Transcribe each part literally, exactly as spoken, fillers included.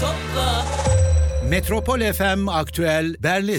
topla. Metropol F M Aktüel Berlin.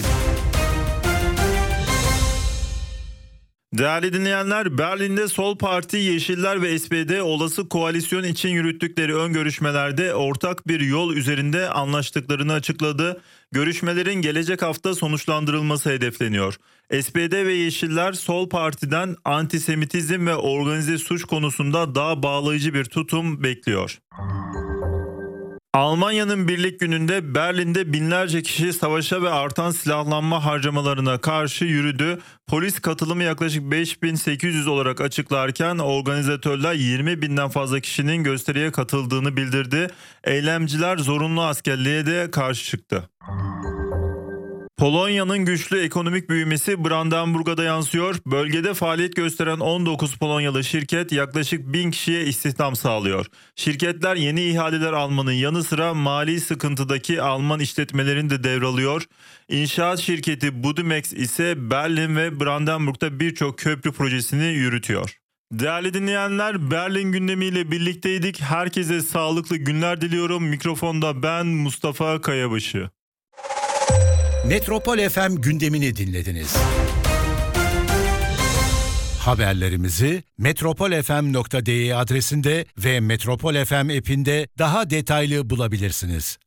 Değerli dinleyenler, Berlin'de Sol Parti, Yeşiller ve S P D olası koalisyon için yürüttükleri ön görüşmelerde ortak bir yol üzerinde anlaştıklarını açıkladı. Görüşmelerin gelecek hafta sonuçlandırılması hedefleniyor. S P D ve Yeşiller Sol Parti'den antisemitizm ve organize suç konusunda daha bağlayıcı bir tutum bekliyor. Almanya'nın Birlik Günü'nde Berlin'de binlerce kişi savaşa ve artan silahlanma harcamalarına karşı yürüdü. Polis katılımı yaklaşık beş bin sekiz yüz olarak açıklarken organizatörler yirmi binden fazla kişinin gösteriye katıldığını bildirdi. Eylemciler zorunlu askerliğe de karşı çıktı. Polonya'nın güçlü ekonomik büyümesi Brandenburg'a da yansıyor. Bölgede faaliyet gösteren on dokuz Polonyalı şirket yaklaşık bin kişiye istihdam sağlıyor. Şirketler yeni ihaleler almanın yanı sıra mali sıkıntıdaki Alman işletmelerini de devralıyor. İnşaat şirketi Budimex ise Berlin ve Brandenburg'da birçok köprü projesini yürütüyor. Değerli dinleyenler, Berlin gündemiyle birlikteydik. Herkese sağlıklı günler diliyorum. Mikrofonda ben Mustafa Kayabaşı. Metropol F M gündemini dinlediniz. Haberlerimizi metropol f m nokta d e adresinde ve Metropol F M app'inde daha detaylı bulabilirsiniz.